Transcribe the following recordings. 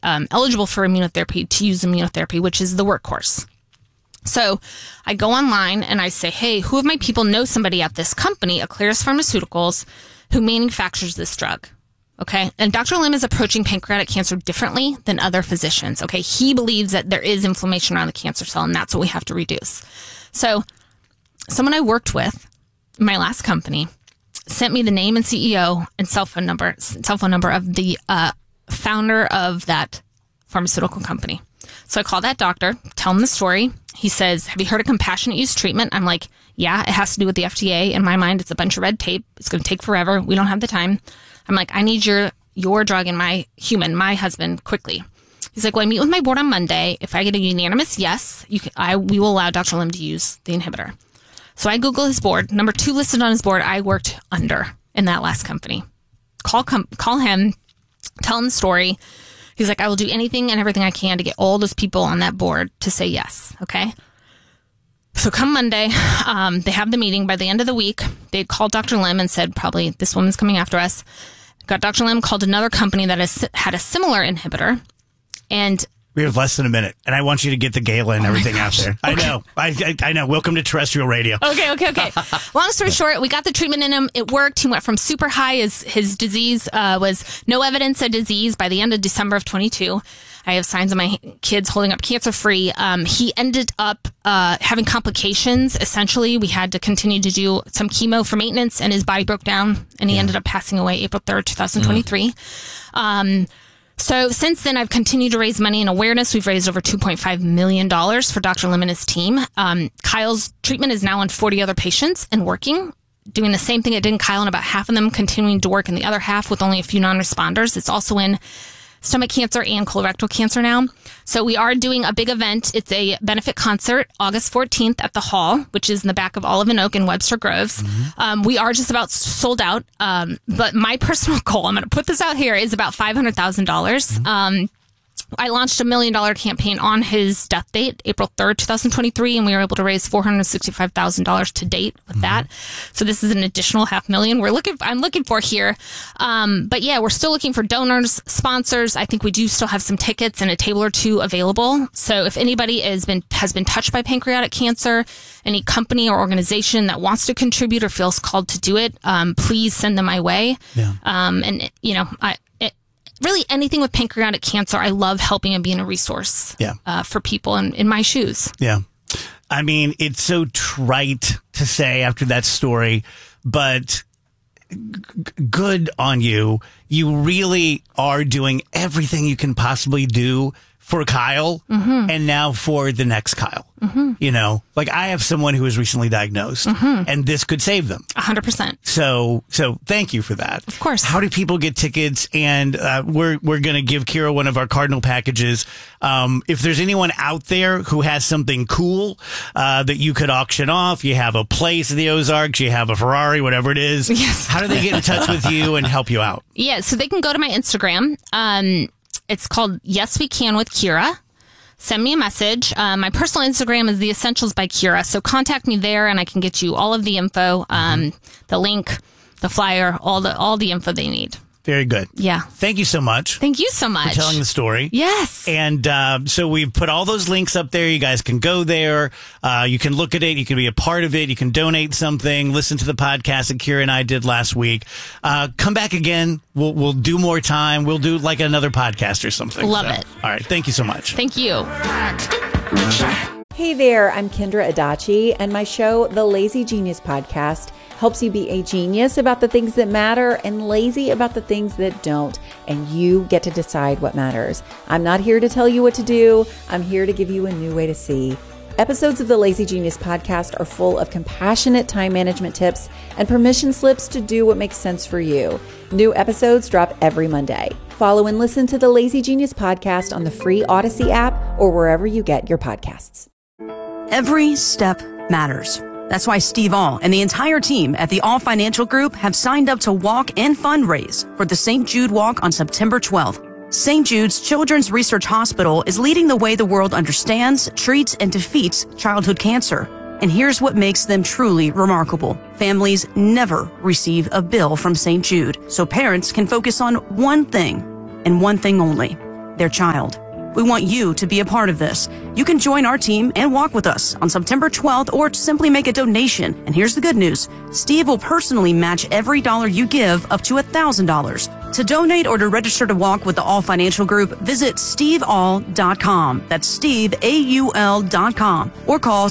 eligible for immunotherapy to use immunotherapy, which is the workhorse. So I go online and I say, hey, who of my people know somebody at this company, Aclaris Pharmaceuticals, who manufactures this drug? Okay. And Dr. Lim is approaching pancreatic cancer differently than other physicians. Okay. He believes that there is inflammation around the cancer cell, and that's what we have to reduce. So someone I worked with in my last company sent me the name and CEO and cell phone number of the founder of that pharmaceutical company. So I call that doctor, tell him the story. He says, have you heard of compassionate use treatment? I'm like, yeah, it has to do with the FDA. In my mind, it's a bunch of red tape. It's going to take forever. We don't have the time. I'm like, I need your drug in my husband, quickly. He's like, well, I meet with my board on Monday. If I get a unanimous yes, we will allow Dr. Lim to use the inhibitor. So I Google his board. Number 2 listed on his board, I worked under in that last company. Call him, tell him the story. He's like, I will do anything and everything I can to get all those people on that board to say yes. Okay. So come Monday, they have the meeting. By the end of the week, they called Dr. Lim and said, probably this woman's coming after us. Got Dr. Lim, called another company that had a similar inhibitor. And we have less than a minute, and I want you to get the gala and everything out there. Okay. I know. Welcome to terrestrial radio. Okay. Long story short, we got the treatment in him. It worked. He went from super high. His disease was no evidence of disease by the end of December of 22. I have signs of my kids holding up cancer-free. He ended up having complications. Essentially, we had to continue to do some chemo for maintenance, and his body broke down, and he ended up passing away April 3rd, 2023. So since then, I've continued to raise money and awareness. We've raised over $2.5 million for Dr. Lim and his team. Kyle's treatment is now on 40 other patients and working, doing the same thing it did in Kyle, and about half of them continuing to work in the other half with only a few non-responders. It's also in stomach cancer and colorectal cancer now. So we are doing a big event. It's a benefit concert, August 14th at the Hall, which is in the back of Olive and Oak in Webster Groves. Mm-hmm. We are just about sold out. But my personal goal, I'm going to put this out here, is about $500,000. Mm-hmm. I launched a $1 million campaign on his death date, April 3rd, 2023, and we were able to raise $465,000 to date with that. So this is an additional $500,000 I'm looking for here. But yeah, we're still looking for donors, sponsors. I think we do still have some tickets and a table or two available. So if anybody has been touched by pancreatic cancer, any company or organization that wants to contribute or feels called to do it, please send them my way. Yeah. And you know, really anything with pancreatic cancer, I love helping and being a resource for people in my shoes. Yeah. I mean, it's so trite to say after that story, but good on you. You really are doing everything you can possibly do for Kyle and now for the next Kyle. You know, like I have someone who was recently diagnosed and this could save them 100%. So thank you for that. Of course. How do people get tickets? And we're going to give Kira one of our Cardinal packages. If there's anyone out there who has something cool that you could auction off, you have a place in the Ozarks, you have a Ferrari, whatever it is. Yes. How do they get in touch with you and help you out? Yeah, so they can go to my Instagram. It's called Yes We Can with Kira. Send me a message. My personal Instagram is The Essentials by Kira. So contact me there and I can get you all of the info, the link, the flyer, all the info they need. Very good. Yeah. Thank you so much. Thank you so much for telling the story. Yes. And so we've put all those links up there. You guys can go there. You can look at it. You can be a part of it. You can donate something. Listen to the podcast that Kira and I did last week. Come back again. We'll do more time. We'll do like another podcast or something. Love it. All right. Thank you so much. Thank you. Hey there, I'm Kendra Adachi, and my show, The Lazy Genius Podcast, helps you be a genius about the things that matter and lazy about the things that don't, and you get to decide what matters. I'm not here to tell you what to do. I'm here to give you a new way to see. Episodes of the Lazy Genius Podcast are full of compassionate time management tips and permission slips to do what makes sense for you. New episodes drop every Monday. Follow and listen to the Lazy Genius Podcast on the free Odyssey app or wherever you get your podcasts. Every step matters. That's why Steve All and the entire team at the All Financial Group have signed up to walk and fundraise for the St. Jude Walk on September 12th. St. Jude's Children's Research Hospital is leading the way the world understands, treats, and defeats childhood cancer. And here's what makes them truly remarkable. Families never receive a bill from St. Jude, so parents can focus on one thing and one thing only: their child. We want you to be a part of this. You can join our team and walk with us on September 12th or simply make a donation. And here's the good news. Steve will personally match every dollar you give up to $1,000. To donate or to register to walk with the All Financial Group, visit steveall.com. That's steveaul.com or call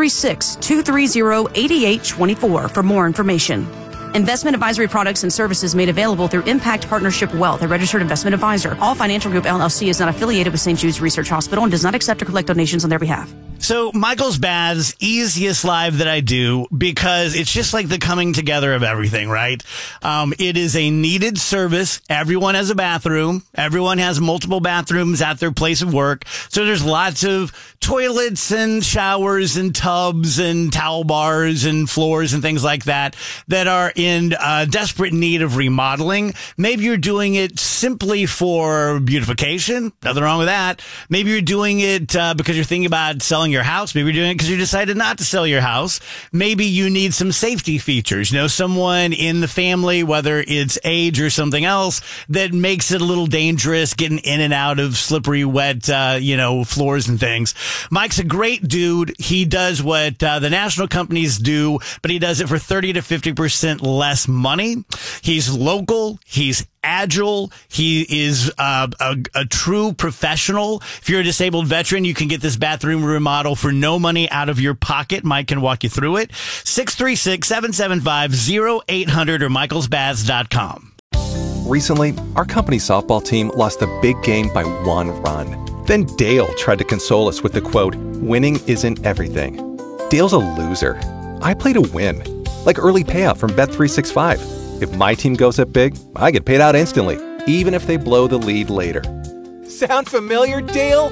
636-230-8824 for more information. Investment advisory products and services made available through Impact Partnership Wealth, a registered investment advisor. All Financial Group LLC is not affiliated with St. Jude's Research Hospital and does not accept or collect donations on their behalf. So Michael's Baths, easiest live that I do because it's just like the coming together of everything, right? It is a needed service. Everyone has a bathroom. Everyone has multiple bathrooms at their place of work. So there's lots of toilets and showers and tubs and towel bars and floors and things like that that are in desperate need of remodeling. Maybe you're doing it simply for beautification. Nothing wrong with that. Maybe you're doing it because you're thinking about selling your house. Maybe you're doing it because you decided not to sell your house. Maybe you need some safety features. You know, someone in the family, whether it's age or something else, that makes it a little dangerous getting in and out of slippery, wet, floors and things. Mike's a great dude. He does what the national companies do, but he does it for 30 to 50% less money. He's local. He's agile. He is a true professional. If you're a disabled veteran, you can get this bathroom remodel for no money out of your pocket. Mike can walk you through it. 636-775-0800 or michaelsbaths.com. Recently, our company softball team lost a big game by 1 run. Then Dale tried to console us with the quote, "Winning isn't everything." Dale's a loser. I play to win, like early payout from Bet365. If my team goes up big, I get paid out instantly, even if they blow the lead later. Sound familiar, Dale?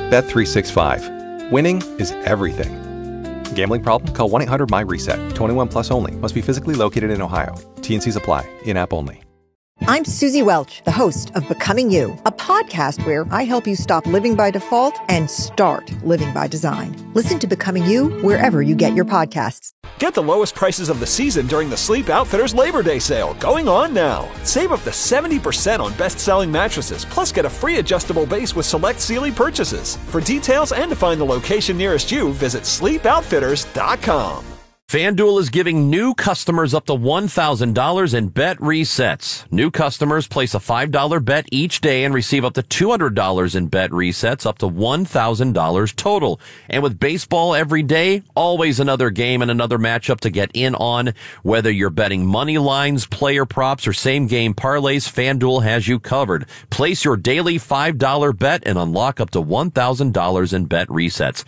Bet365. Winning is everything. Gambling problem? Call 1-800-MY-RESET. 21 plus only. Must be physically located in Ohio. T&Cs apply. In-app only. I'm Susie Welch, the host of Becoming You, a podcast where I help you stop living by default and start living by design. Listen to Becoming You wherever you get your podcasts. Get the lowest prices of the season during the Sleep Outfitters Labor Day sale, going on now. Save up to 70% on best-selling mattresses, plus get a free adjustable base with select Sealy purchases. For details and to find the location nearest you, visit sleepoutfitters.com. FanDuel is giving new customers up to $1,000 in bet resets. New customers place a $5 bet each day and receive up to $200 in bet resets, up to $1,000 total. And with baseball every day, always another game and another matchup to get in on. Whether you're betting money lines, player props, or same-game parlays, FanDuel has you covered. Place your daily $5 bet and unlock up to $1,000 in bet resets.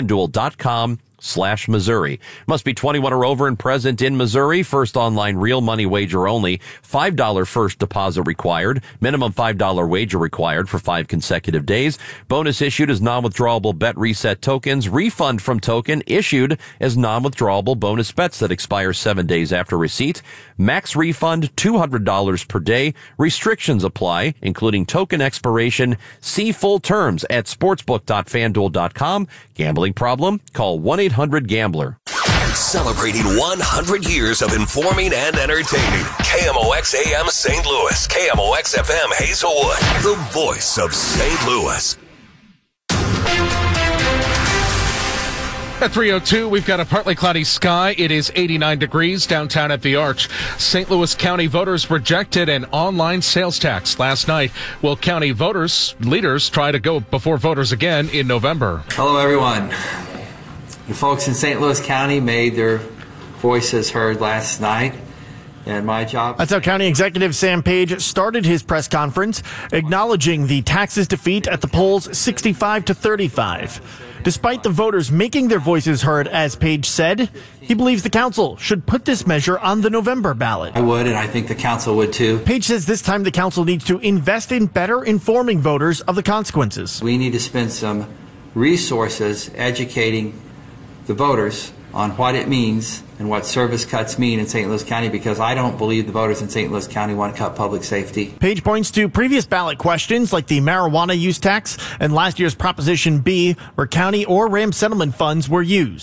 FanDuel.com/Missouri. Must be 21 or over and present in Missouri. First online real money wager only. $5 first deposit required. Minimum $5 wager required for 5 consecutive days. Bonus issued as non-withdrawable bet reset tokens. Refund from token issued as non-withdrawable bonus bets that expire 7 days after receipt. Max refund $200 per day. Restrictions apply, including token expiration. See full terms at sportsbook.fanduel.com. Gambling problem? Call 1-800-GAMBLER. Celebrating 100 years of informing and entertaining. KMOX AM St. Louis. KMOX FM Hazelwood. The voice of St. Louis. At 3:02, we've got a partly cloudy sky. It is 89 degrees downtown at the Arch. St. Louis County voters rejected an online sales tax last night. Will county leaders try to go before voters again in November? Hello, everyone. The folks in St. Louis County made their voices heard last night. And my job. That's how County Executive Sam Page started his press conference, acknowledging the tax's defeat at the polls 65-35. Despite the voters making their voices heard, as Page said, he believes the council should put this measure on the November ballot. I would, and I think the council would too. Page says this time the council needs to invest in better informing voters of the consequences. We need to spend some resources educating the voters on what it means and what service cuts mean in St. Louis County, because I don't believe the voters in St. Louis County want to cut public safety. Page points to previous ballot questions like the marijuana use tax and last year's Proposition B, where county or RAM settlement funds were used.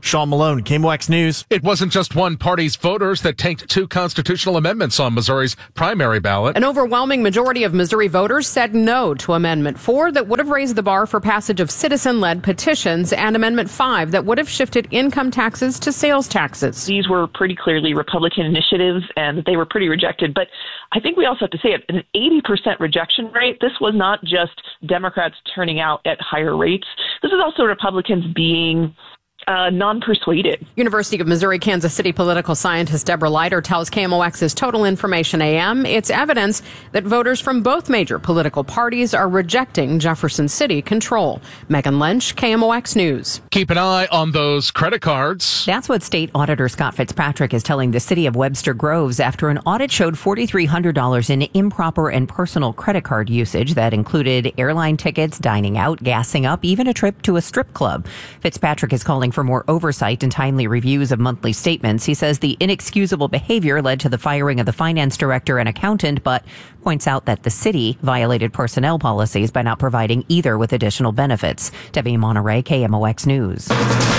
Sean Malone, KMOX News. It wasn't just one party's voters that tanked 2 constitutional amendments on Missouri's primary ballot. An overwhelming majority of Missouri voters said no to Amendment 4 that would have raised the bar for passage of citizen-led petitions, and Amendment 5 that would have shifted income taxes to sales taxes. These were pretty clearly Republican initiatives, and they were pretty rejected. But I think we also have to say an 80% rejection rate. This was not just Democrats turning out at higher rates. This is also Republicans being non-persuaded. University of Missouri Kansas City political scientist Deborah Leiter tells KMOX's Total Information AM it's evidence that voters from both major political parties are rejecting Jefferson City control. Megan Lynch, KMOX News. Keep an eye on those credit cards. That's what State Auditor Scott Fitzpatrick is telling the city of Webster Groves after an audit showed $4,300 in improper and personal credit card usage that included airline tickets, dining out, gassing up, even a trip to a strip club. Fitzpatrick is calling for more oversight and timely reviews of monthly statements. He says the inexcusable behavior led to the firing of the finance director and accountant, but points out that the city violated personnel policies by not providing either with additional benefits. Debbie Monterey, KMOX News.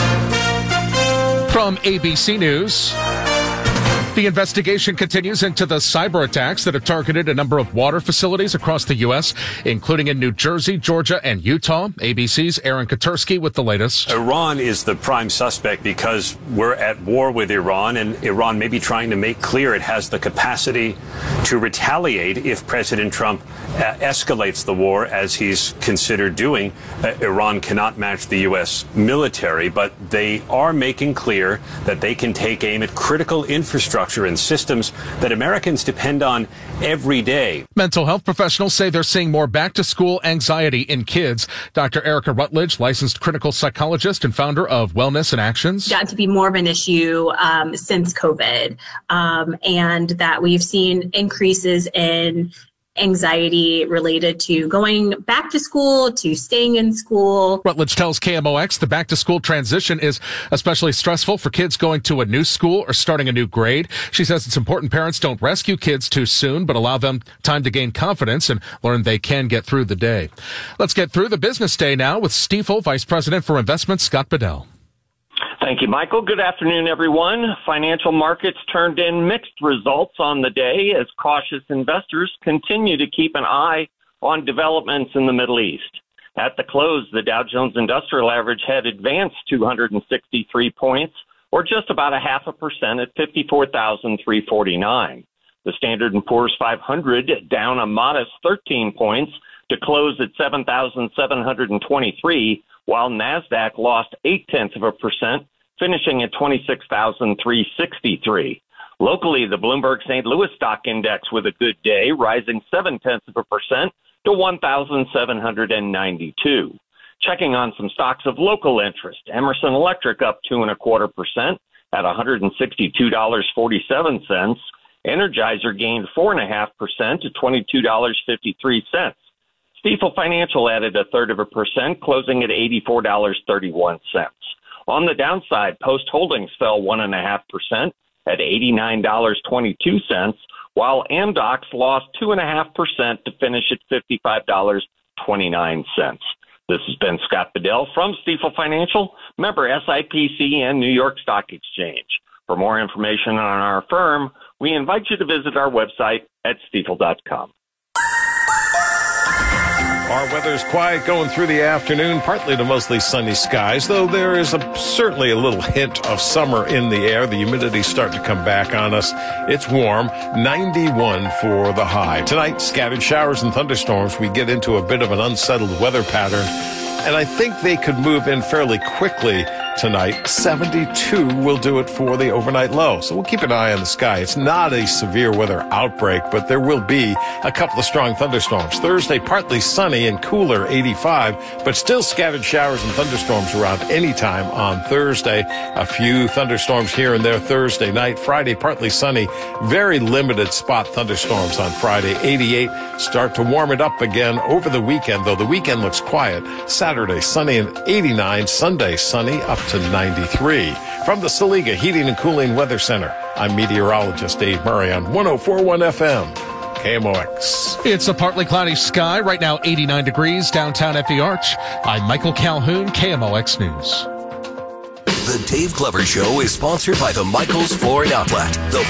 From ABC News. The investigation continues into the cyber attacks that have targeted a number of water facilities across the U.S., including in New Jersey, Georgia, and Utah. ABC's Aaron Katersky with the latest. Iran is the prime suspect because we're at war with Iran, and Iran may be trying to make clear it has the capacity to retaliate if President Trump escalates the war, as he's considered doing. Iran cannot match the U.S. military, but they are making clear that they can take aim at critical infrastructure and systems that Americans depend on every day. Mental health professionals say they're seeing more back-to-school anxiety in kids. Dr. Erica Rutledge, licensed clinical psychologist and founder of Wellness in Actions. Gotten to be more of an issue since COVID, and that we've seen increases in anxiety related to going back to school, to staying in school. Rutledge tells KMOX the back-to-school transition is especially stressful for kids going to a new school or starting a new grade. She says it's important parents don't rescue kids too soon, but allow them time to gain confidence and learn they can get through the day. Let's get through the business day now with Stifel Vice President for Investments, Scott Bedell. Thank you, Michael. Good afternoon, everyone. Financial markets turned in mixed results on the day as cautious investors continue to keep an eye on developments in the Middle East. At the close, the Dow Jones Industrial Average had advanced 263 points, or just about 0.5% at 54,349. The Standard & Poor's 500 down a modest 13 points to close at 7,723, while NASDAQ lost 0.8%, finishing at 26,363. Locally, the Bloomberg St. Louis Stock Index with a good day, rising 0.7% to 1,792. Checking on some stocks of local interest, Emerson Electric up 2.25% at $162.47. Energizer gained 4.5% to $22.53. Stifel Financial added 0.3%, closing at $84.31. On the downside, Post Holdings fell 1.5% at $89.22, while Amdocs lost 2.5% to finish at $55.29. This has been Scott Bedell from Stifel Financial, member SIPC and New York Stock Exchange. For more information on our firm, we invite you to visit our website at stifel.com. Our weather's quiet going through the afternoon, partly to mostly sunny skies, though there is certainly a little hint of summer in the air. The humidity's starting to come back on us. It's warm, 91 for the high. Tonight, scattered showers and thunderstorms. We get into a bit of an unsettled weather pattern, and I think they could move in fairly quickly tonight. 72 will do it for the overnight low. So we'll keep an eye on the sky. It's not a severe weather outbreak, but there will be a couple of strong thunderstorms. Thursday, partly sunny and cooler, 85, but still scattered showers and thunderstorms around any time on Thursday. A few thunderstorms here and there Thursday night. Friday, partly sunny, very limited spot thunderstorms on Friday, 88. Start to warm it up again over the weekend, though the weekend looks quiet. Saturday, sunny and 89. Sunday, sunny, up to 93. From the Saliga Heating and Cooling Weather Center, I'm meteorologist Dave Murray on 104.1 FM, KMOX. It's a partly cloudy sky. Right now, 89 degrees downtown at the Arch. I'm Michael Calhoun, KMOX News. The Dave Glover Show is sponsored by the Michaels Flooring Outlet, the